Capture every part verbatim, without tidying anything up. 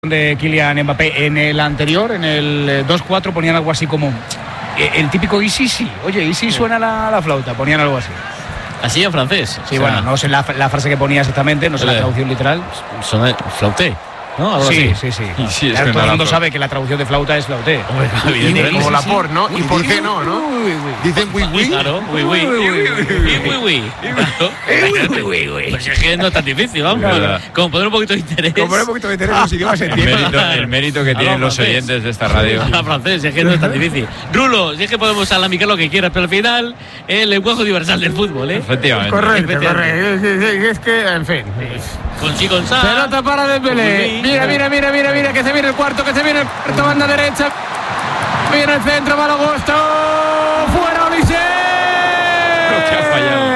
de Kylian Mbappé. En el anterior, en el dos cuatro, ponían algo así como el típico y sí, sí. Oye, y sí suena la, la flauta, ponían algo así. Así en francés. Sí, o sea, bueno, no sé la, la frase que ponía exactamente, no sé la traducción literal. Son flauté, ¿no? Algo sí, así. sí, sí, sí, sí. Claro, todo el mundo sabe que la traducción de flauta es flauté. Como la por, ¿no? ¿Y por qué no, no? Dicen oui, oui. Claro, oui, oui. Oui, oui, oui. Pues es que no es tan difícil, vamos. Como poner un poquito de interés. Como poner un poquito de interés en los idiomas se entiende. El mérito, el mérito que tienen los oyentes de esta radio. Habla francés, es que no es tan difícil. Rulo, si es que podemos alamicar lo que quieras, pero al final el lenguaje universal del fútbol, ¿eh? Efectivamente. Correcto, correcto. Es que, en fin. Con sí, con sa. Pelota para Dembélé. Mira, mira, mira, mira, mira, que se viene el cuarto, que se viene el cuarto, banda derecha. Viene el centro, Malo Gusto. Fuera Olise. Creo que ha fallado.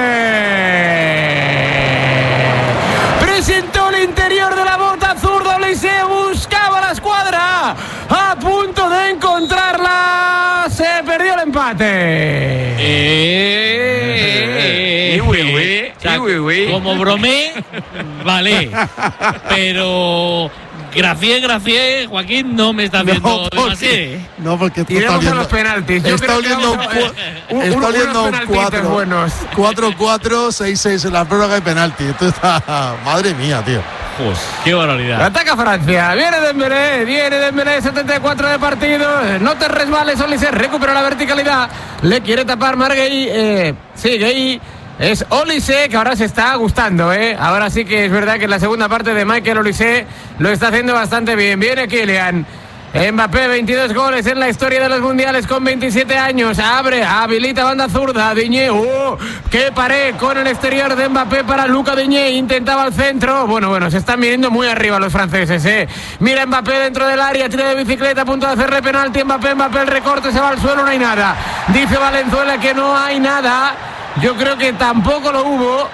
Presentó el interior de la bota zurda Olise. Buscaba la escuadra. A punto de encontrarla. Se perdió el empate. Eh, oui, oui, o sea, oui, oui. Como bromé, vale. Pero Gracié, Gracié, Joaquín no me está viendo no, demasiado. No, porque esto está Iremos a oliendo, los penaltis. Yo está creo que oliendo un, vamos a- cu- un- está un- oliendo unos un penaltitos cuatro. buenos. cuatro cuatro, seis seis en la prórroga y penalti. Esto está. Madre mía, tío. Joder, qué barbaridad. Ataca Francia, viene Dembélé, viene Dembélé, setenta y cuatro de partido, no te resbales, Olise, recupera la verticalidad, le quiere tapar Marguerite, eh, sí, Gay, es Olise, que ahora se está gustando, eh, ahora sí que es verdad que en la segunda parte de Michael Olise lo está haciendo bastante bien, viene Kylian. Mbappé, veintidós goles en la historia de los mundiales con veintisiete años. Abre, habilita banda zurda. Diñé, ¡oh! ¡Qué pared con el exterior de Mbappé para Luca Diñé! Intentaba el centro. Bueno, bueno, se están viniendo muy arriba los franceses, ¿eh? Mira Mbappé dentro del área, tira de bicicleta, a punto de hacerle penalti. Mbappé, Mbappé, el recorte, se va al suelo, no hay nada. Dice Valenzuela que no hay nada. Yo creo que tampoco lo hubo.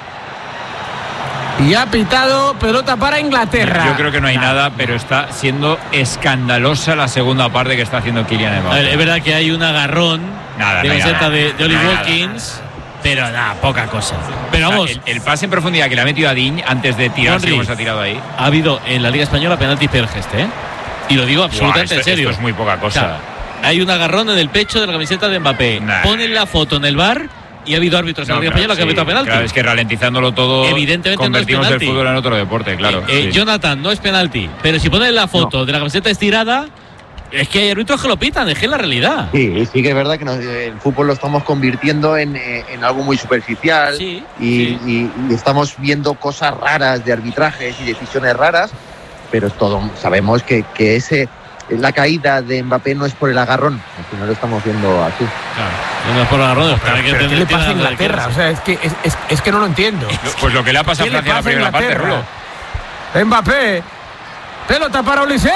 Y ha pitado pelota para Inglaterra. Yo creo que no hay nada, pero está siendo escandalosa la segunda parte que está haciendo Kylian A ver, Mbappé. es verdad que hay un agarrón Nada, de no hay camiseta nada. de, de Oli Nada, Watkins, pero nada, poca cosa. Pero O sea, vamos, el, el pase en profundidad que le ha metido a Diñ antes de tirarse Henry, como se ha tirado ahí. ha habido en la Liga Española penalti peor que este, ¿eh? Y lo digo absolutamente Buah, esto, en serio. esto es muy poca O cosa. sea, hay un agarrón en el pecho de la camiseta de Mbappé. Nah. Ponen la foto en el bar y ha habido árbitros en No, la Liga claro, Española que han sí, metido penalti. claro, es que ralentizándolo todo, Evidentemente no es convertimos penalti. el fútbol en otro deporte, claro. Eh, sí. Jonathan, no es penalti. Pero si ponen la foto de la camiseta estirada, es que hay árbitros que lo pitan, es que es la realidad. Sí, sí que es verdad que nos- el fútbol lo estamos convirtiendo en, eh, en algo muy superficial Sí, y, sí. y- y estamos viendo cosas raras de arbitrajes y decisiones raras, pero es todo, sabemos que, que ese la caída de Mbappé no es por el agarrón, al final lo estamos viendo así. Claro, no es por agarrón, Pero, pero hay que pero ¿qué tener- le tiene pasa a la Inglaterra? O sea, es que, es, es- es que no lo entiendo. Pues lo que le ha pasado ¿Qué a le Francia en la pasa a primera parte, Inglaterra? Rulo. Mbappé. Pelota para Olise.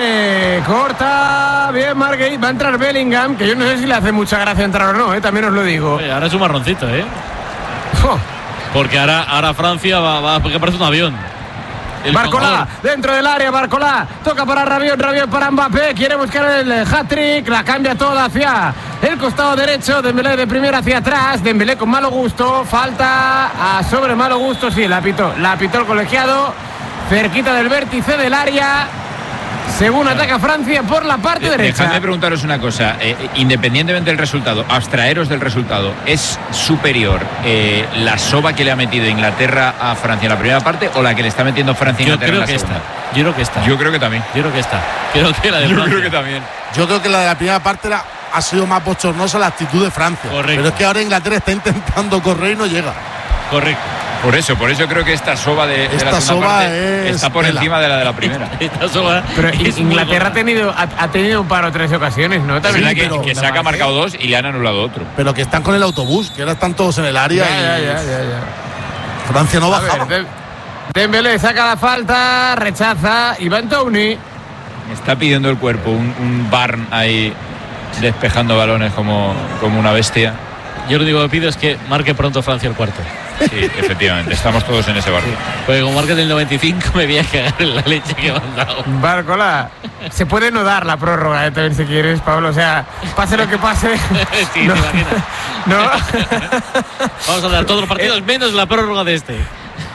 Corta. Bien, Marguerite. Va a entrar Bellingham, que yo no sé si le hace mucha gracia entrar o no, ¿eh? También os lo digo. Oye, ahora es un marroncito, ¿eh? Jo. Porque ahora, ahora Francia va, va porque parece un avión. El Barcolá, Concorde. dentro del área, Barcolá, toca para Rabiot, Rabiot para Mbappé, quiere buscar el hat-trick, la cambia toda hacia el costado derecho, Dembélé de primera hacia atrás, Dembélé con malo gusto, falta a sobre malo gusto, sí, la pitó, la pitó el colegiado, cerquita del vértice del área, según ataca Francia por la parte De- derecha. Dejadme preguntaros una cosa, eh, eh, independientemente del resultado, abstraeros del resultado, ¿es superior eh, la soba que le ha metido Inglaterra a Francia en la primera parte o la que le está metiendo Francia a Yo Inglaterra en creo la que segunda? está. Yo creo que está. Yo creo que también. Yo creo que está. Creo que la de Yo Francia. creo que también. Yo creo que la de la primera parte era- ha sido más bochornosa la actitud de Francia. Correcto. Pero es que ahora Inglaterra está intentando correr y no llega. Correcto. Por eso, por eso creo que esta soba de, de la Esta segunda soba parte es está por tela. encima de la de la primera. Esta soba Pero es muy Inglaterra ha gorda. tenido, ha, ha tenido un par o tres ocasiones, ¿no? Es También verdad que, pero que nada Saka ha más, marcado dos y le han anulado otro. Pero que están con el autobús, que ahora están todos en el área Ya, y ya, ya, ya, ya. Francia no A bajaba. ver, Dem- Dembélé saca la falta, rechaza, Iván Touni. Está pidiendo el cuerpo, un, un Barn ahí despejando balones como, como una bestia. Yo lo único que pido es que marque pronto Francia el cuarto. Sí, efectivamente, estamos todos en ese barco. Porque como marque del noventa y cinco me voy a cagar en la leche que me han dado. Barcola, se puede no dar la prórroga, eh, también si quieres, Pablo. O sea, pase lo que pase. Sí, no, te imaginas. no. Vamos a dar todos los partidos menos la prórroga de este.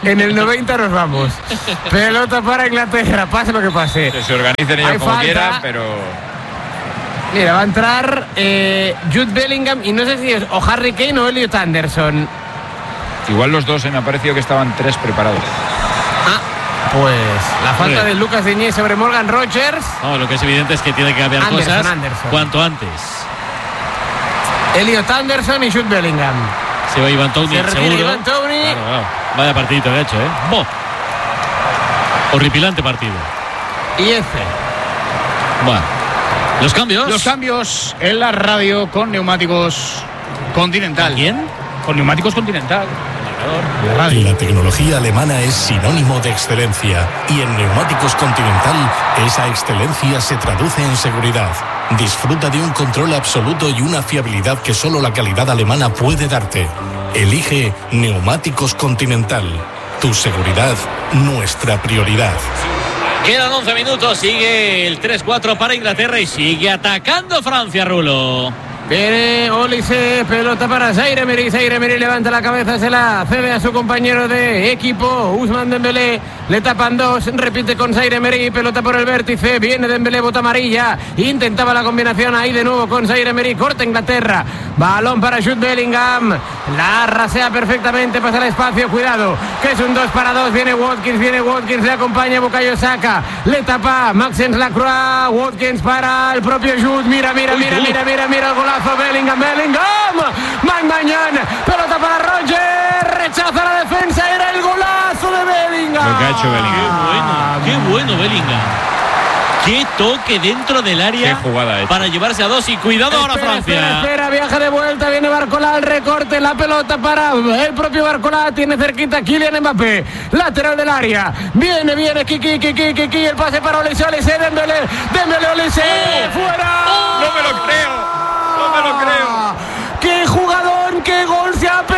En el noventa nos vamos. Pelota para Inglaterra, pase lo que pase. Que se organicen ellos Hay como falta. quieran, pero... Mira, va a entrar eh, Jude Bellingham y no sé si es o Harry Kane o Elliot Anderson. Igual los dos, eh, me ha parecido que estaban tres preparados. Ah, pues la falta Hombre. de Lucas Digne sobre Morgan Rogers. No, lo que es evidente es que tiene que cambiar Anderson, cosas Anderson. cuanto antes. Elliot Anderson y Jude Bellingham. Se va Ivan Toney, Se retira seguro. Ivan Toney. Claro, claro. Vaya partidito que ha hecho, ¿eh? ¡Bo! Horripilante partido. Y ese. Bueno. ¿Los cambios? Los cambios en la radio con neumáticos Continental. ¿Quién? Con neumáticos Continental. La tecnología alemana es sinónimo de excelencia y en Neumáticos Continental esa excelencia se traduce en seguridad. Disfruta de un control absoluto y una fiabilidad que solo la calidad alemana puede darte. Elige Neumáticos Continental. Tu seguridad, nuestra prioridad. Quedan once minutos, sigue el tres cuatro para Inglaterra y sigue atacando Francia, Rulo. Viene Olise, pelota para Zaire Emery. Zaire Emery levanta la cabeza, se la cede a su compañero de equipo, Ousmane Dembélé. Le tapan dos, repite con Zaire Emery, pelota por el vértice. Viene Dembélé, bota amarilla. Intentaba la combinación ahí de nuevo con Zaire Emery. Corta Inglaterra. Balón para Jude Bellingham. La rasea perfectamente, pasa el espacio. Cuidado, que es un dos para dos. Viene Watkins, viene Watkins, le acompaña Bukayo Saka. Le tapa Maxence Lacroix. Watkins para el propio Jude. Mira, mira, mira, mira, mira, mira el golazo. Bellingham, Bellingham, Magmañán, pelota para Roger, rechaza la defensa, era el golazo de Bellingham. Lo que ha hecho Bellingham. Qué bueno, qué bueno Bellingham. Qué toque dentro del área Qué jugada hecha. para llevarse a dos y cuidado ahora Espera, Francia. espera, espera, viaja de vuelta, viene Barcola al recorte, la pelota para el propio Barcola, tiene cerquita Kylian Mbappé, lateral del área, viene, viene Kiki, Kiki, Kiki, el pase para Olise, Olise, Dembélé, Dembélé, Olise, ¡Oh! fuera. ¡No me lo creo! ¡No me lo creo! ¡Qué jugador! ¡Qué gol se ha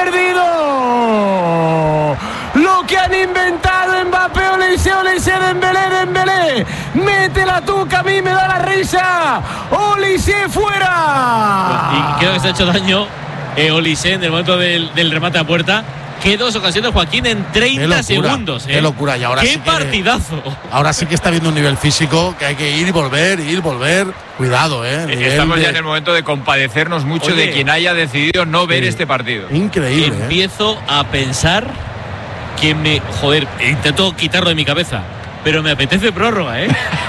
perdido! Lo que han inventado Mbappé, Olise, Olise, Dembélé, Dembélé. Mete la tuca, a mí me da la risa. Olise fuera. Y creo que se ha hecho daño eh, Olise en el momento del, del remate a puerta. Qué dos ocasiones, Joaquín, en treinta Qué locura, segundos. ¿eh? qué locura. Y ahora qué sí que- partidazo. Ahora sí que está viendo un nivel físico que hay que ir y volver, ir, volver. Cuidado, ¿eh? Nivel Estamos de- ya en el momento de compadecernos mucho Oye. de quien haya decidido no ver Sí. este partido. Increíble, ¿eh? Empiezo a pensar que me. Joder, intento quitarlo de mi cabeza. Pero me apetece prórroga, ¿eh?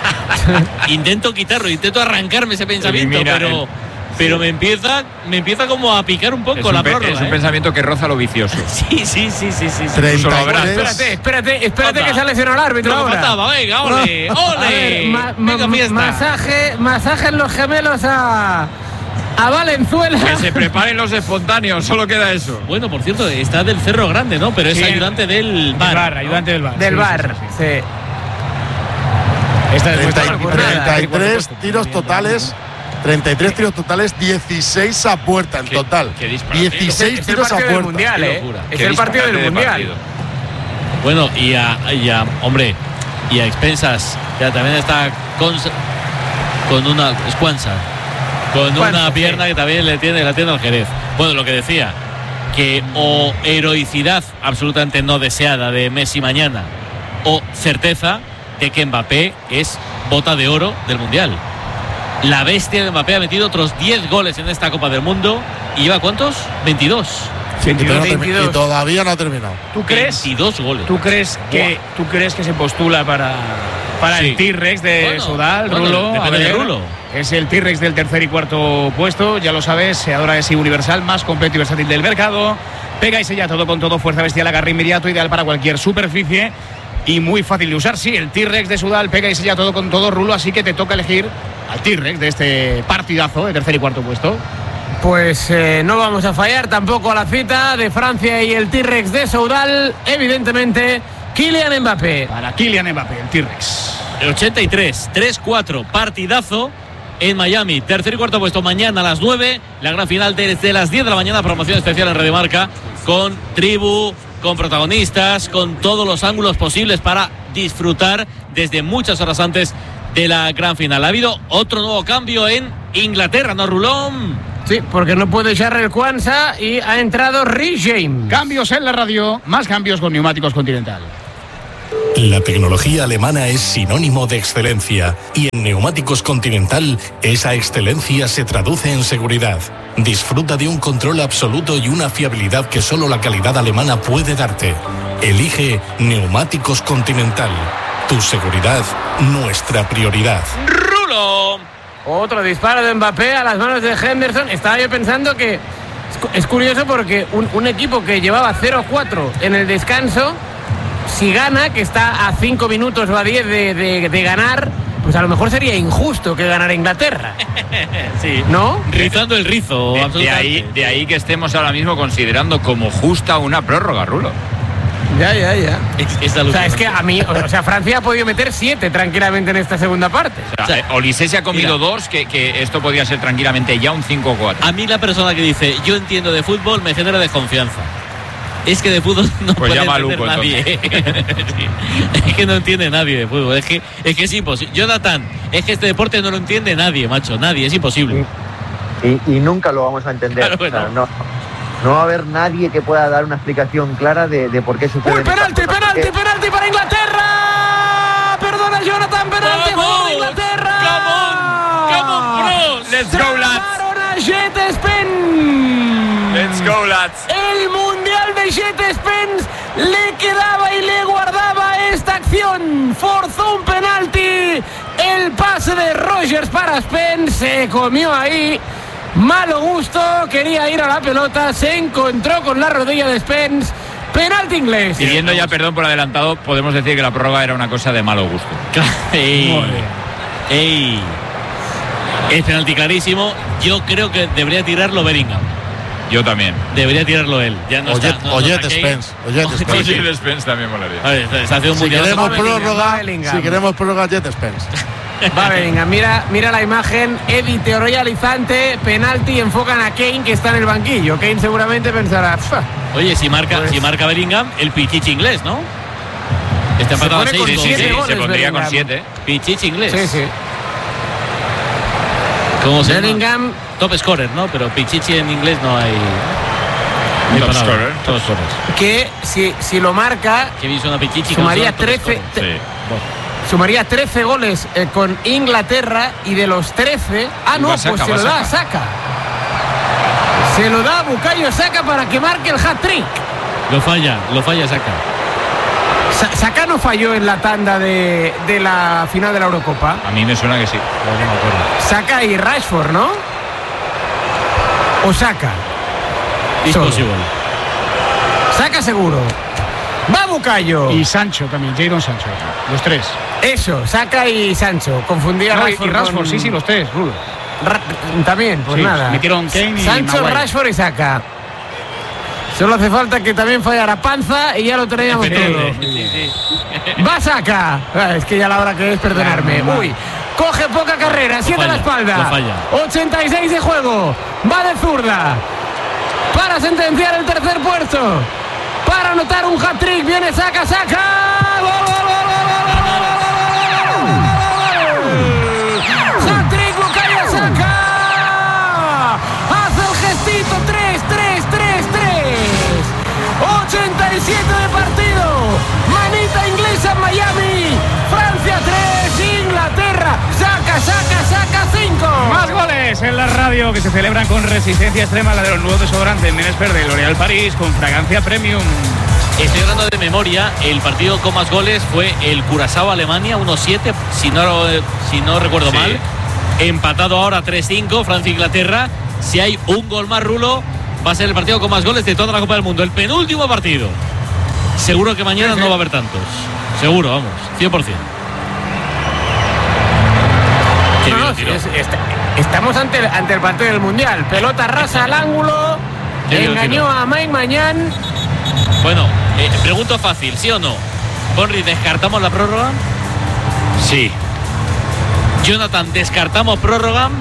Intento quitarlo, intento arrancarme ese pensamiento, Elimina pero. el- Pero me empieza, me empieza como a picar un poco Es un, la pe- prórroga. es un ¿eh? pensamiento que roza lo vicioso. Sí, sí, sí, sí, sí. sí. treinta y verás. tres. Espérate, espérate, espérate Anda. que se ha lesionado el árbitro Lo que ahora. faltaba, venga, ole, A ole. ver, ma- Venga, ma- fiesta. masaje, masaje en los gemelos a, a Valenzuela. Que se preparen los espontáneos, solo queda eso. Bueno, por cierto, está del Cerro Grande, ¿no? Pero es Sí. ayudante del Del bar. bar, ¿no? ayudante del bar. Del Sí, bar, sí, sí, sí. sí. Esta es treinta y- nuestra pues nada, treinta y tres tiros totales. treinta y tres tiros totales, dieciséis a puerta en Qué- total. qué disparate. dieciséis Es el tiros a partido del puerta. mundial, Qué ¿eh? locura. Es Qué el partido del disparate de mundial. partido. Bueno, y a, y a- hombre, y a expensas, ya también está con, con una escuanza, con Escuanza, una sí. pierna que también le tiene, la tiene al Jerez. Bueno, lo que decía, que o heroicidad absolutamente no deseada de Messi mañana, o certeza de que Mbappé es bota de oro del Mundial. La bestia de Mbappé ha metido otros diez goles en esta Copa del Mundo y lleva ¿cuántos? veintidós. Y todavía no termi- veintidós. y todavía no ha terminado. ¿Tú crees? veintidós goles. ¿Tú crees que tú crees que se postula para para Sí. el T-Rex de Bueno, Sudal, bueno, Rulo? A depende de ver, Rulo. Es el T-Rex del tercer y cuarto puesto, ya lo sabes, ahora es universal, más completo y versátil del mercado. Pega y sella todo con todo, fuerza bestial, agarre inmediato, ideal para cualquier superficie y muy fácil de usar. Sí, el T-Rex de Sudal pega y sella todo con todo, Rulo, así que te toca elegir al T-Rex de este partidazo de tercer y cuarto puesto. Pues eh, no vamos a fallar tampoco a la cita de Francia y el T-Rex de Soudal. Evidentemente, Kylian Mbappé. Para Kylian Mbappé, el T-Rex. ochenta y tres, tres cuatro, partidazo en Miami. Tercer y cuarto puesto mañana a las nueve. La gran final desde las diez de la mañana. Promoción especial en Radio Marca con tribu, con protagonistas, con todos los ángulos posibles para disfrutar desde muchas horas antes de la gran final. Ha habido otro nuevo cambio en Inglaterra, ¿no, Rulón? Sí, porque no puede echar el Kwanzaa y ha entrado Rhys James. Cambios en la radio, más cambios con Neumáticos Continental. La tecnología alemana es sinónimo de excelencia y en Neumáticos Continental esa excelencia se traduce en seguridad. Disfruta de un control absoluto y una fiabilidad que solo la calidad alemana puede darte. Elige Neumáticos Continental. Tu seguridad, nuestra prioridad. ¡Rulo! Otro disparo de Mbappé a las manos de Henderson. Estaba yo pensando que es curioso porque un, un equipo que llevaba cero cuatro en el descanso, si gana, que está a cinco minutos o a diez de, de, de ganar, pues a lo mejor sería injusto que ganara Inglaterra. Sí. ¿No? Rizando el rizo. De, de, ahí, de ahí que estemos ahora mismo considerando como justa una prórroga, Rulo. Ya, ya, ya. Es, es o sea, es que a mí, o sea, Francia ha podido meter siete tranquilamente en esta segunda parte. O sea, Olise se ha comido mira, dos, que, que esto podría ser tranquilamente ya un cinco cuatro. A mí la persona que dice yo entiendo de fútbol me genera desconfianza. Es que de fútbol no pues puede ya entender maluco, nadie. Sí. Es que no entiende nadie de fútbol. Es que es que es imposible. Jonathan, es que este deporte no lo entiende nadie, macho. Nadie, es imposible. Y, y, y nunca lo vamos a entender. Claro, bueno. O sea, no, no va a haber nadie que pueda dar una explicación clara de, de por qué sucede. ¡Uy, penalti, penalti, que... penalti para Inglaterra! Perdona, Jonathan, penalti para Inglaterra. ¡Come on! ¡Come on, bros! ¡Let's go, lads! A Jet Spence. ¡Let's go, lads! El mundial de Jet Spence le quedaba y le guardaba esta acción. Forzó un penalti. El pase de Rogers para Spence se comió ahí. Malo gusto, quería ir a la pelota, se encontró con la rodilla de Spence. Penalti inglés. Pidiendo ya perdón por adelantado, podemos decir que la prórroga era una cosa de malo gusto. ¡Ey! ¡Ey! Es penalti clarísimo. Yo creo que debería tirarlo Bellingham. Yo también. Debería tirarlo él. Ya no Oye, está. No, oye, no está Spence. Oye, Oye, Spence. sí. de Spence también molaría. A ver, está haciendo un Si mundial. queremos Va Bellingham, prórroga, va Bellingham. si queremos prórroga, Jet Spence. Va Bellingham, mira, mira la imagen, Eddie teorializante, penalti, enfocan a Kane que está en el banquillo. Kane seguramente pensará, "Pfa". Oye, si marca, Pues- si marca Bellingham, el Pichichi inglés, ¿no? Está Se empatado a pone seis con goles. siete Sí, goles se pondría con Bellingham. siete. Pichichi inglés. Sí, sí. ¿Cómo se llama? Bellingham, Top scorer, ¿no? Pero Pichichi en inglés no hay. no hay Top palabra. scorer. Top scorer. que si, si lo marca, Que visto una Pichichi. sumaría como son top trece, scorer. Sí. sumaría trece goles eh, con Inglaterra y de los trece, ah Y no, va Saka, pues se va lo da a Saka. Saka. Se lo da a Bukayo Saka para que marque el hat-trick. Lo falla, lo falla Saka. Sa- Saka no falló en la tanda de, de la final de la Eurocopa. A mí me suena que sí. No, no me acuerdo. Saka y Rashford, ¿no? O Saka. It's Solo. possible. Saka seguro. Va Bukayo. Y Sancho también, Jadon Sancho. Los tres. Eso, Saka y Sancho. Confundía No, y Rashford. y Rashford, con- sí, sí, los tres, Rulo. Ra- también, pues Sí, nada. metieron Kane y Sancho, Maguire. Rashford y Saka. Solo hace falta que también fallara Panza y ya lo teníamos todo. Sí, sí. Va Saka. Ah, es que ya la hora que es perdonarme. Uy, coge poca carrera, siete a la falla, espalda. lo falla. ochenta y seis de juego. Va de zurda. Para sentenciar el tercer puesto. Para anotar un hat-trick. Viene Saka, Saka. ¡Gol, gol, gol, gol, gol, gol, gol! ¡Hat-trick, Bukayo Saka! Hace el gestito. tres, tres, tres, tres. ochenta y siete de partido. Manita inglesa en Miami. Francia tres, Inglaterra. Saca, saca, saca cinco. Más goles en la radio que se celebran con resistencia extrema, la de los nuevos desodorantes Menes Verde, L'Oréal París, con fragancia premium. Estoy hablando de memoria. El partido con más goles fue el Curazao-Alemania, uno siete, si no, si no recuerdo Sí. mal. Empatado ahora tres cinco, Francia-Inglaterra. Si hay un gol más, Rulo, va a ser el partido con más goles de toda la Copa del Mundo. El penúltimo partido. Seguro que mañana no va a haber tantos. Seguro, vamos, cien por ciento. Qué No, bien no, lo tiró. es- est- estamos ante, el- ante el partido del Mundial. Pelota rasa al ángulo. Qué bien lo Engañó tiró. a Mike Mañán. Bueno, eh, pregunto fácil, ¿sí o no? Conry, ¿descartamos la prórroga? Sí. Jonathan, ¿descartamos prórroga?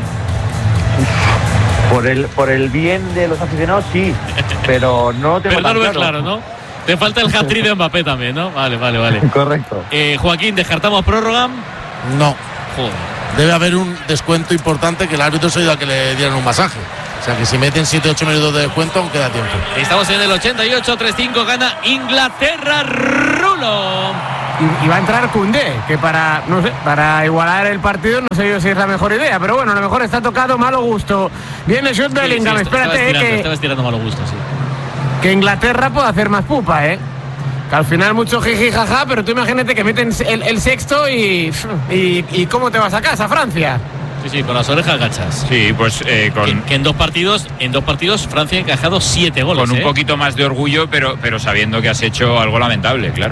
Por el, por el bien de los aficionados, sí, pero no lo tengo Pero no tan lo ves claro. claro, ¿no? Te falta el hat-trick de Mbappé también, ¿no? Vale, vale, vale. Correcto. Eh, Joaquín, ¿descartamos prórroga? No. Joder. Debe haber un descuento importante que el árbitro se ha ido a que le dieran un masaje. O sea que si meten siete ocho minutos de descuento, aún queda tiempo. Estamos en el ochenta y ocho, tres cinco, gana Inglaterra, Rulo. Y, y va a entrar Koundé, que para, no sé, para igualar el partido no sé yo si es la mejor idea, pero bueno, a lo mejor está tocado malo gusto. Viene Jude Bellingham, sí, sí, espérate, estaba estirando, que, estaba estirando malo gusto, sí. que Inglaterra puede hacer más pupa, ¿eh? Que al final mucho jiji jaja, pero tú imagínate que meten el, el sexto y, y, y ¿cómo te vas a casa, Francia? Sí, sí, con las orejas gachas. Sí, pues eh, con... Que, que en dos partidos, en dos partidos Francia ha encajado siete goles. Con un ¿eh? poquito más de orgullo, pero, pero sabiendo que has hecho algo lamentable, claro.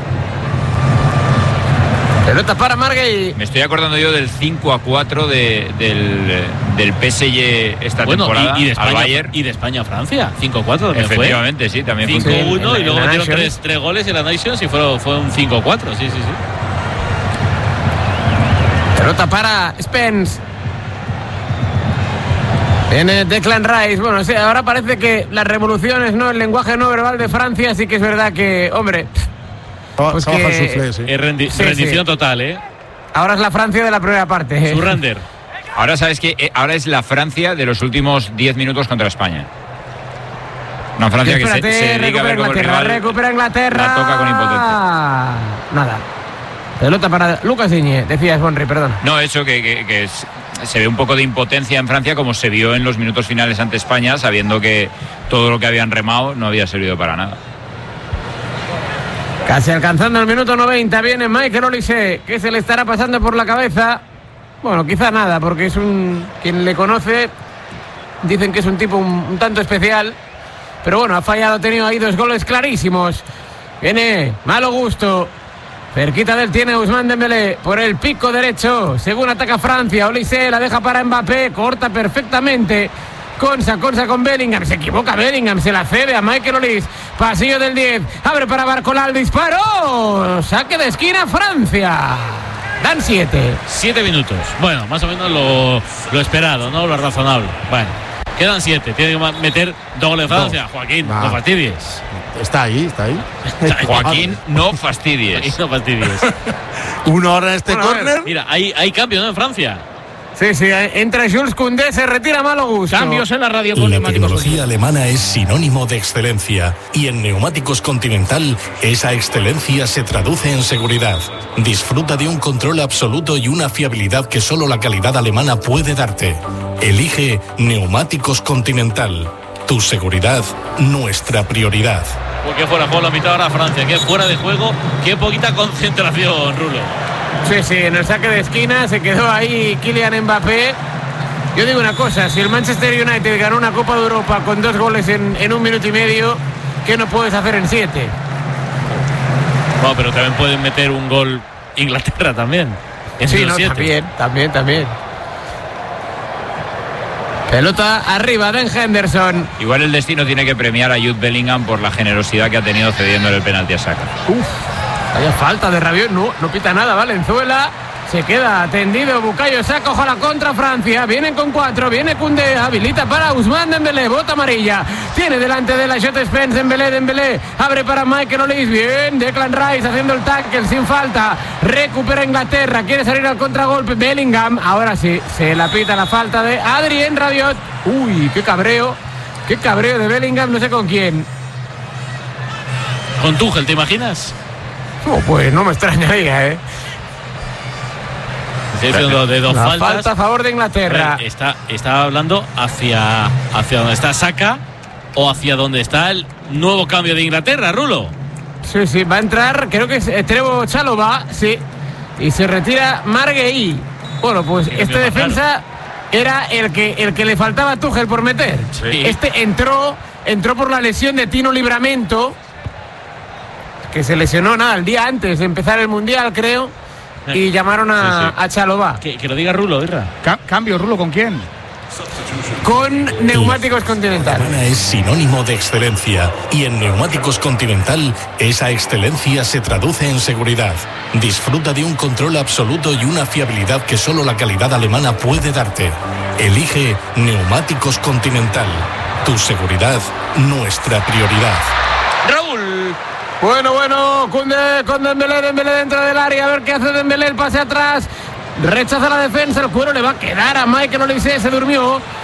Pelota para Marguerite. Me estoy acordando yo del cinco a cuatro de, del, del P S G esta bueno, temporada y, y de al España, Bayern. y de España a Francia, cinco a cuatro también Efectivamente, sí, también cinco fue. uno Sí, y luego en la metieron Nations. tres, tres goles en la Nations y fue, fue un cinco a cuatro, sí, sí, sí. Pelota para Spence. Viene Declan Rice. Bueno, sí, ahora parece que las revoluciones, ¿no? El lenguaje no verbal de Francia, sí que es verdad que, hombre, pues Se baja que- el suflé, sí. Eh, rendi- Sí, rendición sí. total, ¿eh? ahora es la Francia de la primera parte. ¿eh? Surrender. Ahora sabes que eh, ahora es la Francia de los últimos diez minutos contra España. Una Francia que se, Espérate, se dedica a recupera ver cómo el Inglaterra, rival recupera Inglaterra. la toca con impotencia. Nada. Pelota para Lucas Digne, decías, Bonri, perdón. No, eso que, que- que es- se ve un poco de impotencia en Francia, como se vio en los minutos finales ante España, sabiendo que todo lo que habían remado no había servido para nada. Casi alcanzando el minuto noventa, viene Michael Olise. ¿Qué se le estará pasando por la cabeza? Bueno, quizá nada, porque es un... Quien le conoce, dicen que es un tipo un, un tanto especial. Pero bueno, ha fallado, ha tenido ahí dos goles clarísimos. Viene Malo Gusto. Cerquita del tiene Ousmane Dembélé por el pico derecho. Según ataca Francia, Olise la deja para Mbappé. Corta perfectamente. Consa, Consa con Bellingham. Se equivoca Bellingham, se la cede a Michael Olise. Pasillo del diez. Abre para Barcola el disparo. Saque de esquina Francia. Dan siete. Siete minutos. Bueno, más o menos lo, lo esperado, ¿no? Lo razonable. Bueno, quedan siete. Tiene que ma- meter dos goles Francia. No. Joaquín, No. no fastidies. Está ahí, está ahí. Joaquín, no Joaquín, fastidies. no fastidies. Una hora en este Bueno, a ver, córner. Mira, hay, hay cambio, ¿no? En Francia. Sí, sí, entra Jules Koundé, se retira Malo Gusto. Cambios en la radio con La neumáticos. tecnología alemana es sinónimo de excelencia y en Neumáticos Continental esa excelencia se traduce en seguridad. Disfruta de un control absoluto y una fiabilidad que solo la calidad alemana puede darte. Elige Neumáticos Continental. Tu seguridad, nuestra prioridad. Porque fuera de juego la mitad ahora Francia. Que fuera de juego, qué poquita concentración, Rulo. Sí, sí, en el saque de esquina se quedó ahí Kylian Mbappé. Yo digo una cosa, si el Manchester United ganó una Copa de Europa con dos goles en, en un minuto y medio, ¿qué no puedes hacer en siete? No, pero también pueden meter un gol Inglaterra también. En Sí, los no, siete. también, también, también. Pelota arriba de Henderson. Igual el destino tiene que premiar a Jude Bellingham por la generosidad que ha tenido cediendo el penalti a Saka. Uf, vaya falta de Rabiot, no, no pita nada, Valenzuela. Se queda tendido Bukayo Saka, ojalá contra Francia. Vienen con cuatro, viene Koundé, habilita para Ousmane Dembélé, bota amarilla. Tiene delante de la shot Spence, Dembélé, Dembélé. Abre para Michael Olise, bien. Declan Rice haciendo el tackle sin falta. Recupera Inglaterra, quiere salir al contragolpe. Bellingham, ahora sí, se la pita la falta de Adrien Rabiot. Uy, qué cabreo, qué cabreo de Bellingham, no sé con quién. Con Tuchel, ¿te imaginas? Oh, pues no me extrañaría, ¿eh? Estoy diciendo de dos La faltas. falta a favor de Inglaterra. A ver, Está, está hablando hacia, hacia donde está Saka o hacia donde está el nuevo cambio de Inglaterra, Rulo. Sí, sí, va a entrar, creo que es eh, Trevo Chalobah, sí. Y se retira Marguerite. Bueno, pues Sí, este cambio más defensa era el que, el que le faltaba a Tuchel por meter. Sí. Este entró, entró por la lesión de Tino Livramento, que se lesionó nada el día antes de empezar el Mundial, creo. Y llamaron a, Sí, sí. a Chalobah. Que, que lo diga Rulo, Irra. Ca- cambio, Rulo, ¿con quién? Con Neumáticos Continental. Alemana es sinónimo de excelencia y en Neumáticos Continental esa excelencia se traduce en seguridad. Disfruta de un control absoluto y una fiabilidad que solo la calidad alemana puede darte. Elige Neumáticos Continental. Tu seguridad, nuestra prioridad. Raúl. Bueno, bueno, Koundé con Dembélé, Dembélé dentro del área, a ver qué hace Dembélé, el pase atrás, rechaza la defensa, el cuero le va a quedar a Michael Olise, se durmió,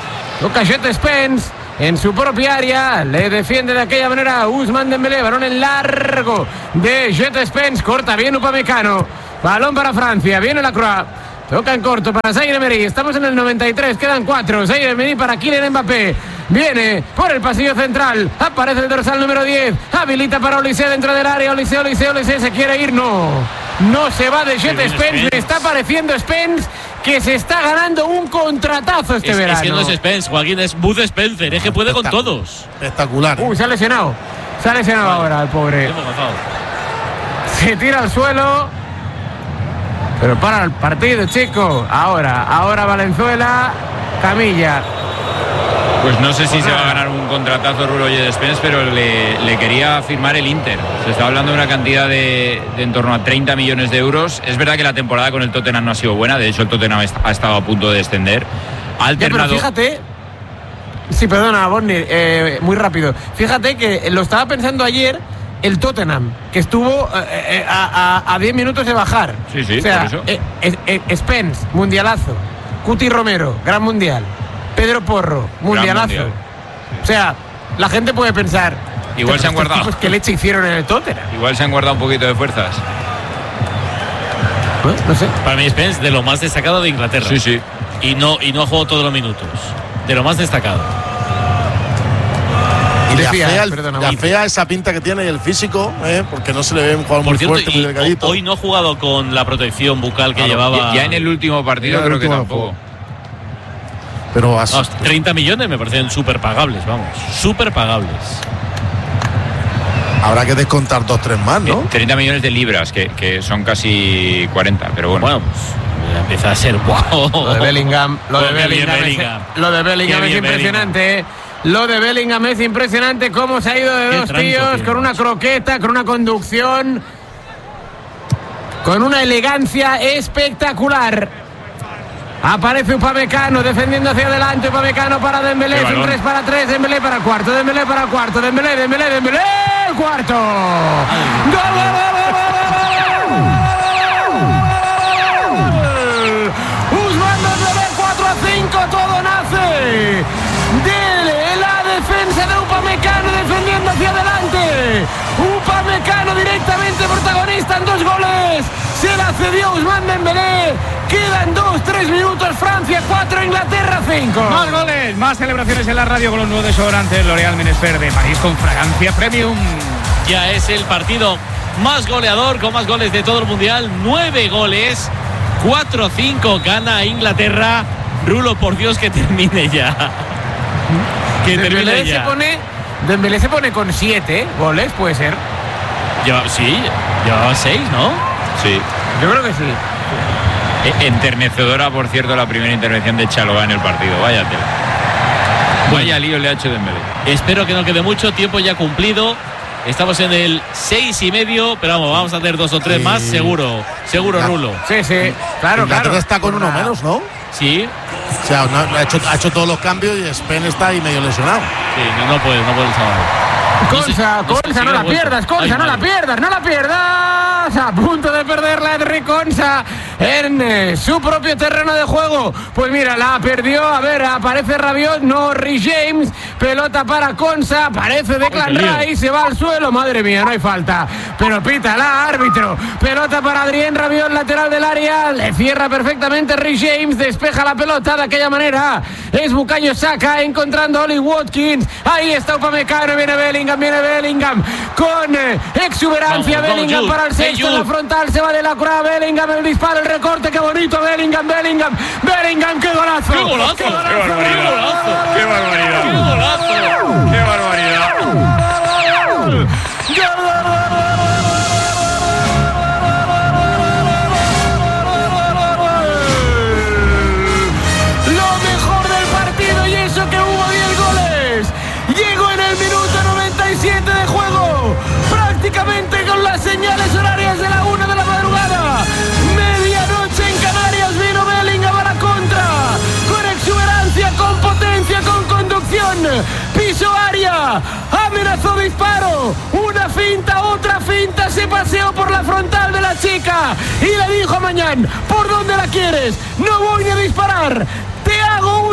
Toca Jet Spence en su propia área, le defiende de aquella manera Ousmane Dembélé, balón en largo de Jet Spence, corta bien Upamecano, balón para Francia, viene Lacroix, toca en corto para Zaire Emery, estamos en el noventa y tres, quedan cuatro, Zaire Emery para Kylian Mbappé, viene por el pasillo central, aparece el dorsal número diez, habilita para Olise dentro del área, Olise, Olise, Olise, se quiere ir, no, no se va de Jet Spence, Spence, le está pareciendo Spence que se está ganando un contratazo este es, verano. Es que no es Spence, Joaquín, es Bud Spencer, es que puede con todos. Espectacular. Uy, se ha lesionado. Se ha lesionado vale. ahora el pobre. Se tira al suelo. Pero para el partido, chico. Ahora, ahora Valenzuela, Camilla. Pues no sé si se va a ganar un contratazo Rulo Jet Spence, pero le, le quería firmar el Inter. Se está hablando de una cantidad de, de en torno a treinta millones de euros. Es verdad que la temporada con el Tottenham no ha sido buena. De hecho, el Tottenham ha estado a punto de descender. Ha alternado... Ya, pero fíjate... Sí, perdona, Borni, eh, muy rápido. Fíjate que lo estaba pensando ayer el Tottenham, que estuvo eh, a diez minutos de bajar. Sí, sí, o sea, por eso. Eh, eh, Spence, mundialazo. Cuti Romero, gran mundial. Pedro Porro, mundialazo. Mundial. Sí. O sea, la gente puede pensar... Igual se han guardado. ¿Qué leche hicieron en el Tottenham? Igual se han guardado un poquito de fuerzas. ¿Eh? No sé. Para mí Spence, de lo más destacado de Inglaterra. Sí, sí. Y no, y no ha jugado todos los minutos. De lo más destacado. Y le afea, le afea esa pinta que tiene y el físico, ¿eh? Porque no se le ve un jugador muy cierto, fuerte, muy delgadito. Hoy no ha jugado con la protección bucal que claro, llevaba. Ya en el último partido creo que tampoco. Juego. Pero no, treinta millones me parecen súper pagables, vamos. Súper pagables. Habrá que descontar dos, tres más, ¿no? treinta millones de libras, que, que son casi cuarenta, pero bueno. Bueno, pues empieza a ser wow. Lo de Bellingham, lo de Bellingham, Bellingham. Es, lo de Bellingham es impresionante. Bellingham. Lo de Bellingham es impresionante. Cómo se ha ido de dos tíos con una croqueta, con una conducción, con una elegancia espectacular. Aparece Upamecano defendiendo hacia adelante. Upamecano para Dembélé. Es un tres para tres. Dembélé para el cuarto. Dembélé para el cuarto. Dembélé, Dembélé, Dembélé. El cuarto. ¡Gol, gol, gol, gol! Ousmane Dembélé, cuatro a cinco. Todo nace de la defensa de Upamecano defendiendo hacia adelante. Upamecano directamente protagonista en dos goles. Se la cedió Ousmane Dembélé. Quedan dos, tres minutos. Francia cuatro, Inglaterra cinco. Más goles, más celebraciones en la radio con los nuevos desodorantes L'Oréal Men Expert de París con fragancia premium. Ya es el partido más goleador, con más goles de todo el mundial. Nueve goles, cuatro cinco gana Inglaterra. Rulo, por Dios, que termine ya. Que Dembélé termine ya. Se pone, Dembélé se pone con siete goles, puede ser. Lleva, sí, llevaba seis, ¿no? Sí. Yo creo que sí. Enternecedora, por cierto, la primera intervención de Chalobah en el partido. Vaya tela. Vaya lío le ha hecho Dembélé. Espero que no quede mucho tiempo ya cumplido. Estamos en el seis y medio, pero vamos, vamos a hacer dos o tres sí. más, seguro, seguro, la, Rulo. Sí, sí, claro, Inglaterra claro. está con uno menos, ¿no? Sí. O sea, no, ha, hecho, ha hecho todos los cambios y Spence está ahí medio lesionado. Sí, no, no puede, no puede el chaval. Consa, no sé, Consa, no, sé, no la pierdas, Consa, Ay, no madre. la pierdas, no la pierdas. A punto de perderla Enrique Consa en eh, su propio terreno de juego. Pues mira, la perdió. A ver, aparece Rabiot, no Rhys James. Pelota para Consa, aparece Declan Rice, se va al suelo. Madre mía, no hay falta. Pero pita la árbitro. Pelota para Adrien Rabiot, lateral del área. Le cierra perfectamente Rhys James, despeja la pelota de aquella manera. Es Bukayo Saka encontrando a Oli Watkins. Ahí está Upamecano, viene Bellingham, viene Bellingham con eh, exuberancia. Vamos, Bellingham vamos, para el sexto, en la frontal se va de la cura. Bellingham, el disparo, el recorte, qué bonito. Bellingham, Bellingham, Bellingham, qué golazo. ¡Qué golazo! ¡Qué, qué barbaridad! ¡Qué barbaridad! ¡Qué golazo! ¡Qué barbaridad! Lo mejor del partido, y eso que hubo diez goles. Llegó en el minuto noventa y siete de juego, prácticamente con las señales horarias de la una de la madrugada. Medianoche en Canarias, vino Bellingham a la contra, con exuberancia, con potencia, con conducción, piso área, amenazó disparo, una finta, otra finta, se paseó por la frontal de la chica y le dijo a Mañán: ¿por dónde la quieres? No voy ni a disparar, te hago un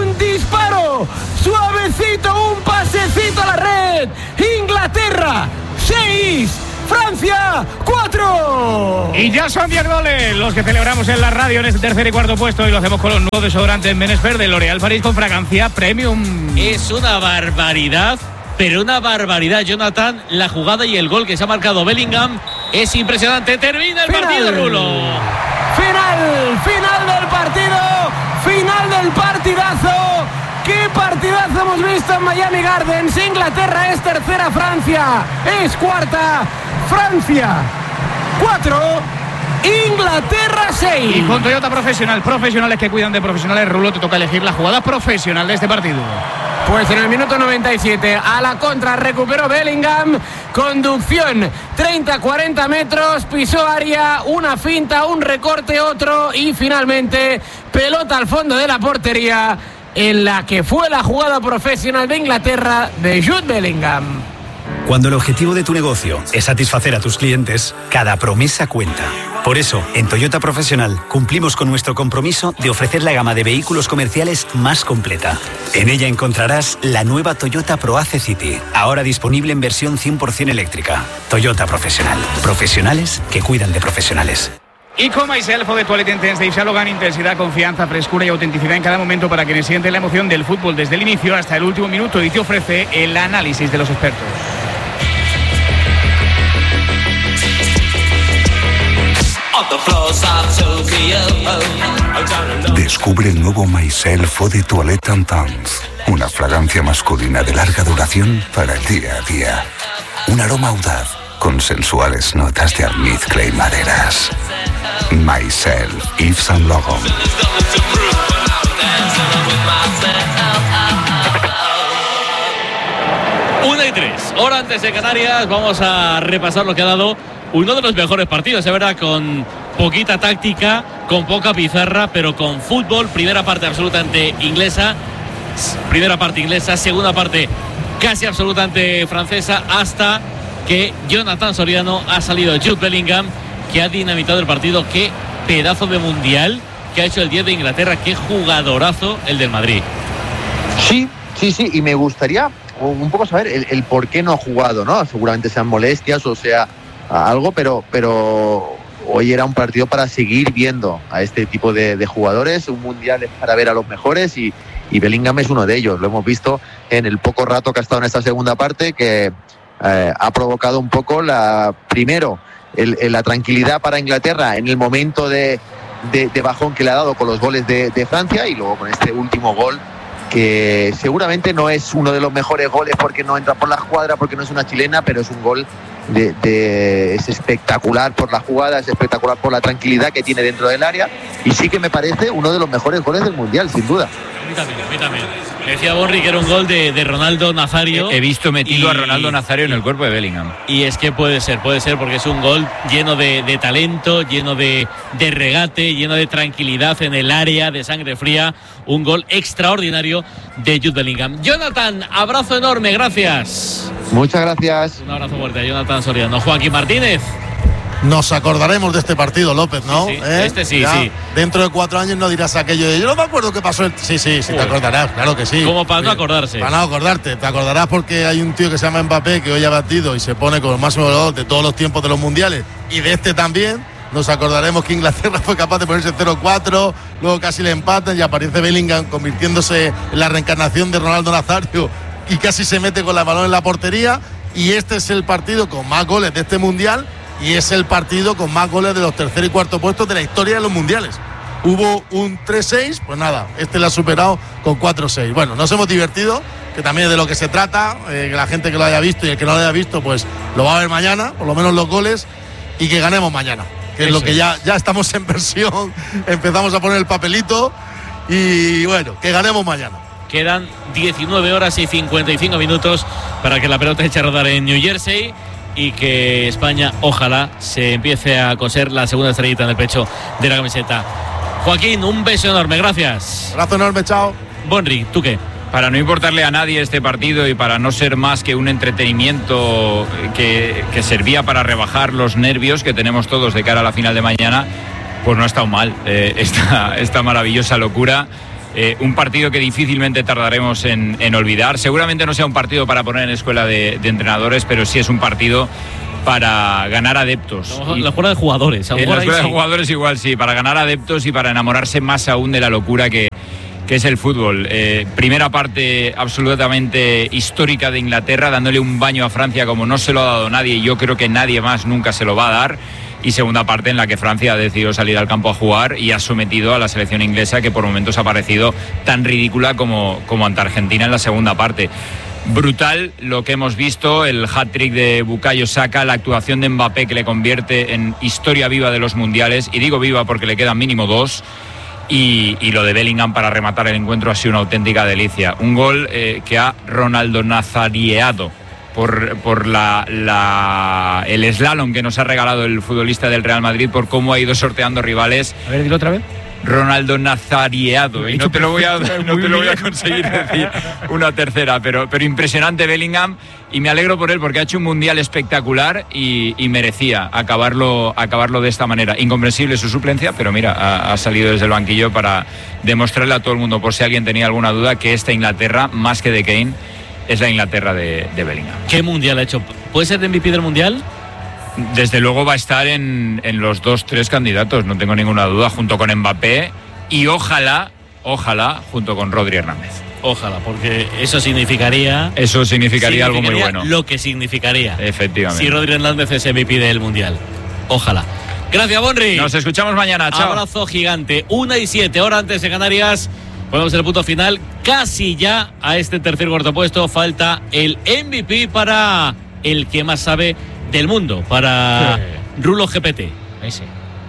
un disparo suavecito, un pasecito a la red. Inglaterra seis, Francia cuatro. Y ya son diez goles los que celebramos en la radio en este tercer y cuarto puesto, y lo hacemos con los nuevos desodorantes Menesfer de L'Oréal Paris con fragancia premium. Es una barbaridad, pero una barbaridad, Jonathan, la jugada y el gol que se ha marcado Bellingham es impresionante. Termina el Final. partido, Rulo. Final, final del partido, final del partidazo. ¡Qué partidazo hemos visto en Miami Gardens! Inglaterra es tercera, Francia es cuarta. Francia cuatro, Inglaterra seis. Y con Toyota Profesional, profesionales que cuidan de profesionales, Rulo, te toca elegir la jugada profesional de este partido. Pues en el minuto noventa y siete a la contra recuperó Bellingham, conducción treinta a cuarenta metros, pisó área, una finta, un recorte, otro y finalmente pelota al fondo de la portería, en la que fue la jugada profesional de Inglaterra de Jude Bellingham. Cuando el objetivo de tu negocio es satisfacer a tus clientes, cada promesa cuenta. Por eso, en Toyota Profesional cumplimos con nuestro compromiso de ofrecer la gama de vehículos comerciales más completa. En ella encontrarás la nueva Toyota ProAce City, ahora disponible en versión cien por ciento eléctrica. Toyota Profesional. Profesionales que cuidan de profesionales. Y con Myself de Toilette Intense de Yves intensidad, confianza, frescura y autenticidad en cada momento para quienes sienten la emoción del fútbol desde el inicio hasta el último minuto, y te ofrece el análisis de los expertos. Descubre el nuevo Myself de Toilette Intense, una fragancia masculina de larga duración para el día a día. Un aroma audaz con sensuales notas de almizcle y maderas. Myself, Yves Saint Laurent. Una y tres, hora antes de Canarias. Vamos a repasar lo que ha dado uno de los mejores partidos, de verdad, con poquita táctica, con poca pizarra, pero con fútbol. Primera parte absolutamente inglesa, primera parte inglesa, segunda parte casi absolutamente francesa, hasta que Jonathan Soriano ha salido Jude Bellingham, que ha dinamitado el partido. Qué pedazo de mundial que ha hecho el diez de Inglaterra, qué jugadorazo el del Madrid. Sí, sí, sí, y me gustaría un poco saber el, el por qué no ha jugado, ¿no? Seguramente sean molestias o sea algo, pero, pero hoy era un partido para seguir viendo a este tipo de, de jugadores. Un mundial es para ver a los mejores y, y Bellingham es uno de ellos. Lo hemos visto en el poco rato que ha estado en esta segunda parte, que eh, ha provocado un poco la primero el, el, la tranquilidad para Inglaterra en el momento de, de, de bajón que le ha dado con los goles de, de Francia, y luego con este último gol, que seguramente no es uno de los mejores goles porque no entra por la escuadra, porque no es una chilena, pero es un gol de, de, es espectacular por la jugada, es espectacular por la tranquilidad que tiene dentro del área, y sí que me parece uno de los mejores goles del Mundial, sin duda. A mí también, a mí también. Me decía Borri que era un gol de, de Ronaldo Nazario. He, he visto metido y, a Ronaldo Nazario en el cuerpo de Bellingham. Y es que puede ser, puede ser, porque es un gol lleno de, de talento, lleno de, de regate, lleno de tranquilidad en el área, de sangre fría. Un gol extraordinario de Jude Bellingham. Jonathan, abrazo enorme, gracias. Muchas gracias. Un abrazo fuerte a Jonathan Soriano. Joaquín Martínez. Nos acordaremos de este partido, López, ¿no? Sí, sí. ¿Eh? Este sí, ya sí. Dentro de cuatro años no dirás aquello de yo no me acuerdo qué pasó. El... Sí, sí, sí, Uy. te acordarás, claro que sí. Como para no acordarse. Para no acordarte. Te acordarás porque hay un tío que se llama Mbappé que hoy ha batido y se pone con el máximo goleador de todos los tiempos de los mundiales y de este también. Nos acordaremos que Inglaterra fue capaz de ponerse cero cuatro, luego casi le empatan y aparece Bellingham convirtiéndose en la reencarnación de Ronaldo Nazario y casi se mete con la balón en la portería. Y este es el partido con más goles de este mundial. Y es el partido con más goles de los tercer y cuarto puestos de la historia de los mundiales. Hubo un tres seis, pues nada, este lo ha superado con cuatro seis. Bueno, nos hemos divertido, que también es de lo que se trata, eh, que la gente que lo haya visto y el que no lo haya visto, pues lo va a ver mañana, por lo menos los goles, y que ganemos mañana, que Eso es lo que ya, ya estamos en versión, empezamos a poner el papelito, y bueno, que ganemos mañana. Quedan diecinueve horas y cincuenta y cinco minutos para que la pelota eche a rodar en New Jersey y que España, ojalá, se empiece a coser la segunda estrellita en el pecho de la camiseta. Joaquín, un beso enorme, gracias. Abrazo enorme, chao. Bonri, ¿tú qué? Para no importarle a nadie este partido y para no ser más que un entretenimiento que, que servía para rebajar los nervios que tenemos todos de cara a la final de mañana, pues no ha estado mal eh, esta, esta maravillosa locura Eh, un partido que difícilmente tardaremos en, en olvidar. Seguramente no sea un partido para poner en escuela de, de entrenadores, pero sí es un partido para ganar adeptos. En la escuela de jugadores. En la escuela de jugadores igual sí, para ganar adeptos y para enamorarse más aún de la locura que, que es el fútbol. Eh, primera parte absolutamente histórica de Inglaterra, dándole un baño a Francia como no se lo ha dado nadie, y yo creo que nadie más nunca se lo va a dar. Y segunda parte en la que Francia ha decidido salir al campo a jugar y ha sometido a la selección inglesa, que por momentos ha parecido tan ridícula como, como ante Argentina en la segunda parte. Brutal lo que hemos visto, el hat-trick de Bukayo Saka, la actuación de Mbappé que le convierte en historia viva de los mundiales, y digo viva porque le quedan mínimo dos, y, y lo de Bellingham para rematar el encuentro ha sido una auténtica delicia. Un gol eh, que ha Ronaldo nazarieado por, por la, la, el slalom que nos ha regalado el futbolista del Real Madrid, por cómo ha ido sorteando rivales. A ver, dilo otra vez. Ronaldo nazarieado, y no te lo voy a, no te lo voy a conseguir decir una tercera, pero, pero impresionante Bellingham, y me alegro por él porque ha hecho un mundial espectacular y, y merecía acabarlo, acabarlo de esta manera. Incomprensible su suplencia, pero mira, ha, ha salido desde el banquillo para demostrarle a todo el mundo, por si alguien tenía alguna duda, que esta Inglaterra, más que de Kane, es la Inglaterra de, de Bellingham. ¿Qué mundial ha hecho? ¿Puede ser de M V P del mundial? Desde luego va a estar en, en los dos, tres candidatos, no tengo ninguna duda, junto con Mbappé y ojalá, ojalá, junto con Rodri Hernández. Ojalá, porque eso significaría... Eso significaría, significaría algo muy bueno. Lo que significaría. Efectivamente. Si Rodri Hernández es M V P del mundial. Ojalá. Gracias, Bonri. Nos escuchamos mañana, chao. Abrazo gigante. Una y siete, hora antes de Canarias. Ponemos el punto final. Casi ya a este tercer cuarto puesto falta el M V P para el que más sabe del mundo, para sí. Rulo G P T. Ese.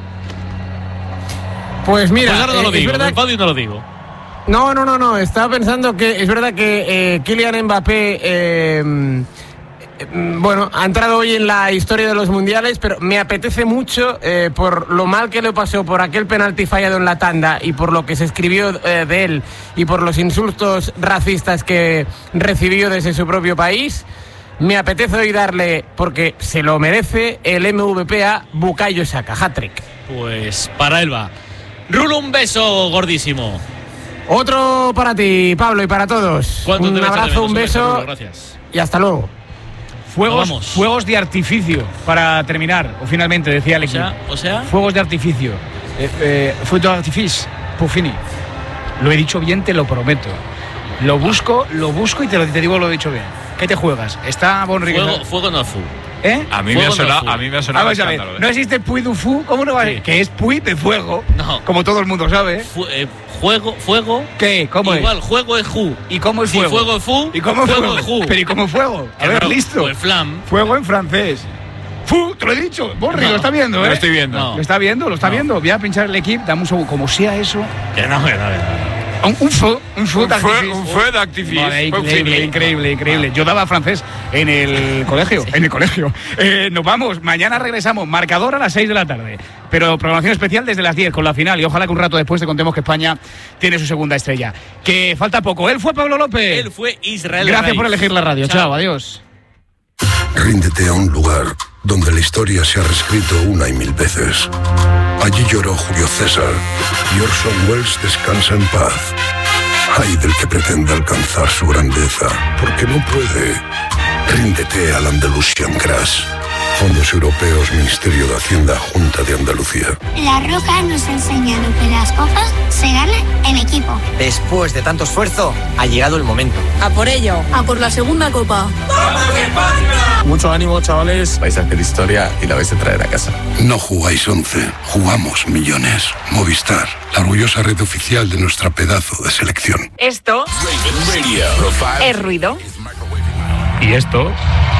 Pues mira, pues ahora no eh, lo digo, es verdad... no lo digo. No, no, no, no. Estaba pensando que es verdad que eh, Kylian Mbappé, eh, eh, bueno, ha entrado hoy en la historia de los mundiales, pero me apetece mucho eh, por lo mal que le pasó, por aquel penalti fallado en la tanda y por lo que se escribió eh, de él y por los insultos racistas que recibió desde su propio país. Me apetece hoy darle, porque se lo merece, el M V P a Bukayo Saka, hat-trick. Pues para él va. Rulo, un beso gordísimo. Otro para ti, Pablo, y para todos. Un abrazo, un beso, Rulo, gracias. Y hasta luego. Fuegos, fuegos de artificio para terminar, o finalmente, decía el equipo. O sea, o sea, fuegos de artificio. Eh, eh, fuegos de artificio, Puffini. Lo he dicho bien, te lo prometo. Lo busco, lo busco y te, lo, te digo lo he dicho bien. ¿Qué te juegas? Está Bonri. Fuego, fuego no fu. ¿Eh? A mí, me ha, sonado, no a mí me ha sonado. Vamos a ver, no existe Puy du Fu, ¿cómo no va a ser? Sí. Que es Puy de fuego. No. Como todo el mundo sabe. Fu, eh, juego, fuego. ¿Qué? ¿Cómo Igual, es? juego es Ju. ¿Y cómo es si fuego? Si fuego es Fu. ¿Y cómo fuego fuego es Ju. Pero ¿y cómo fuego? A ver, no, listo. O el flam. Fuego en francés. Fu, te lo he dicho. Borri, no, lo está viendo, ¿eh? Lo estoy viendo. No. Lo está viendo, lo está no. viendo. Voy a pinchar el equipo, dame un segundo. Como sea eso. Que no, que no, que no. Un, un feu, un feu d'actifice. Un feu d'actifice. Vale, increíble, increíble, increíble. Yo daba francés en el colegio, en el colegio. Eh, nos vamos, mañana regresamos, marcador a las seis de la tarde. Pero programación especial desde las diez con la final, y ojalá que un rato después te contemos que España tiene su segunda estrella. Que falta poco. Él fue Pablo López. Él fue Israel. Gracias Rey. por elegir la radio. Chao, Chao adiós. Ríndete a un lugar donde la historia se ha reescrito una y mil veces. Allí lloró Julio César y Orson Welles descansa en paz. Ay del que pretenda alcanzar su grandeza, porque no puede. Ríndete al Andalusian Crash. Fondos Europeos, Ministerio de Hacienda, Junta de Andalucía. La Roca nos ha enseñado que las cosas se ganan en equipo. Después de tanto esfuerzo, ha llegado el momento. A por ello, a por la segunda copa. ¡Vamos España! Mucho ánimo, chavales. Vais a hacer historia y la vais a traer a casa. No jugáis once, jugamos millones. Movistar, la orgullosa red oficial de nuestra pedazo de selección. Esto es ruido. Y esto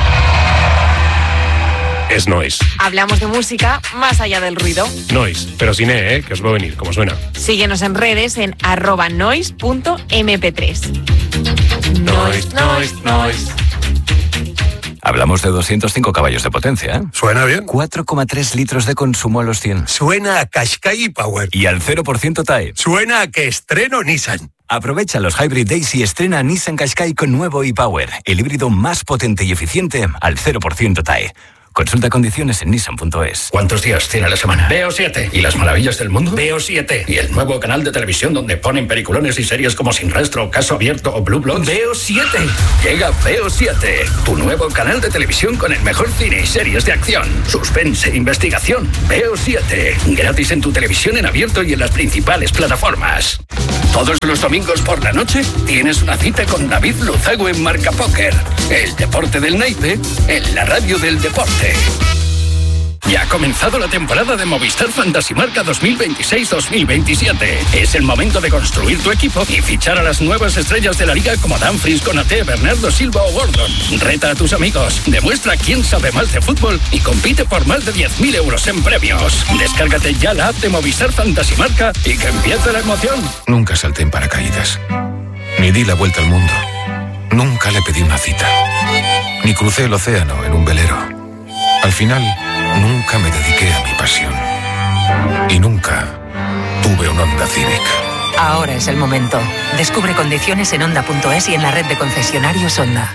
es noise. Hablamos de música más allá del ruido. Noise, pero sin E, ¿eh? Que os va a venir, como suena. Síguenos en redes en arroba noise punto eme pe tres. Noise, noise, noise. Hablamos de doscientos cinco caballos de potencia, ¿eh? ¿Suena bien? cuatro coma tres litros de consumo a los cien. Suena a Qashqai Power. Y al cero por ciento T A E. Suena a que estreno Nissan. Aprovecha los Hybrid Days y estrena Nissan Qashqai con nuevo e-Power, el híbrido más potente y eficiente al cero por ciento T A E. Consulta condiciones en nissan punto es. ¿Cuántos días tiene la semana? Veo siete. ¿Y las maravillas del mundo? Veo siete. ¿Y el nuevo canal de televisión donde ponen peliculones y series como Sin Rastro, Caso Abierto o Blue Bloods? Veo siete. Llega Veo siete, tu nuevo canal de televisión con el mejor cine y series de acción, suspense e investigación. Veo siete. Gratis en tu televisión en abierto y en las principales plataformas. Todos los domingos por la noche tienes una cita con David Luzago en Marca Póker. El deporte del naipe en la radio del deporte. Ya ha comenzado la temporada de Movistar Fantasy Marca dos mil veintiséis dos mil veintisiete. Es el momento de construir tu equipo y fichar a las nuevas estrellas de la liga como Dumfries, Konaté, Bernardo Silva o Gordon. Reta a tus amigos, demuestra quién sabe más de fútbol y compite por más de diez mil euros en premios. Descárgate ya la app de Movistar Fantasy Marca y que empiece la emoción. Nunca salté en paracaídas, ni di la vuelta al mundo. Nunca le pedí una cita, ni crucé el océano en un velero. Al final, nunca me dediqué a mi pasión. Y nunca tuve un Honda Civic. Ahora es el momento. Descubre condiciones en Honda punto es y en la red de concesionarios Honda.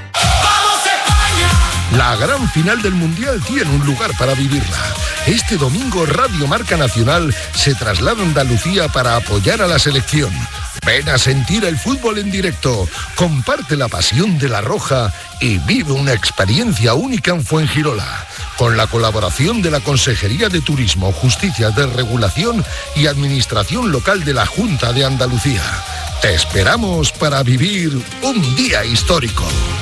La gran final del Mundial tiene un lugar para vivirla. Este domingo Radio Marca Nacional se traslada a Andalucía para apoyar a la selección. Ven a sentir el fútbol en directo, comparte la pasión de la Roja y vive una experiencia única en Fuengirola. Con la colaboración de la Consejería de Turismo, Justicia de Regulación y Administración Local de la Junta de Andalucía. Te esperamos para vivir un día histórico.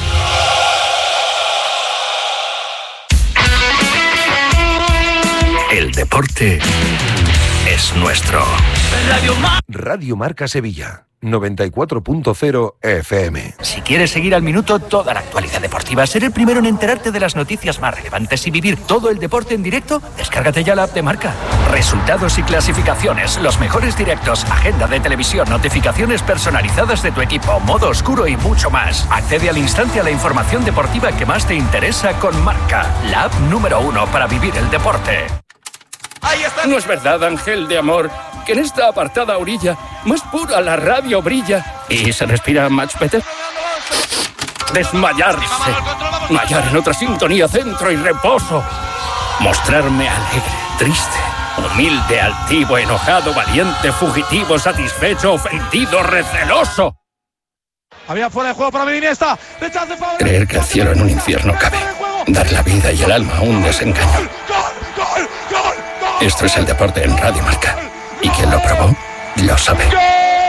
El deporte es nuestro. Radio, Mar- Radio Marca Sevilla, noventa y cuatro punto cero F M. Si quieres seguir al minuto toda la actualidad deportiva, ser el primero en enterarte de las noticias más relevantes y vivir todo el deporte en directo, descárgate ya la app de Marca. Resultados y clasificaciones, los mejores directos, agenda de televisión, notificaciones personalizadas de tu equipo, modo oscuro y mucho más. Accede al instante a la información deportiva que más te interesa con Marca, la app número uno para vivir el deporte. ¿No es verdad, Ángel de amor, que en esta apartada orilla más pura la radio brilla y se respira much better? Desmayarse, hallar en otra sintonía centro y reposo, mostrarme alegre, triste, humilde, altivo, enojado, valiente, fugitivo, satisfecho, ofendido, receloso. Había fuera de juego para Medinesta. Creer que el cielo en un infierno cabe, dar la vida y el alma a un desengaño. Esto es el deporte en Radio Marca. Y quien lo probó, lo sabe.